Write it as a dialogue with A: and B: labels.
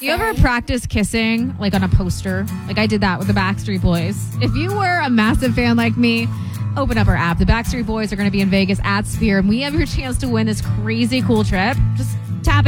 A: You ever practice kissing, like on a poster? Like I did that with the Backstreet Boys. If you were a massive fan like me, open up our app. The Backstreet Boys are going to be in Vegas at Sphere, and we have your chance to win this crazy cool trip. Just